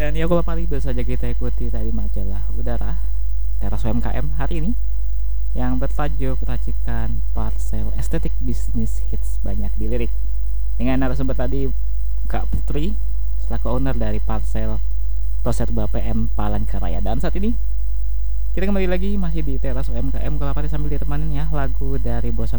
Dan ya kalau paling baru saja kita ikuti dari majalah Udara Teras UMKM hari ini yang bertajuk racikan parcel estetik bisnis hits banyak dilirik, dengan narasumber tadi Kak Putri selaku owner dari parcel Toserba PM Palangkaraya. Dan saat ini kita kembali lagi masih di Teras UMKM. Kalau sambil ditemanin ya lagu dari Bosan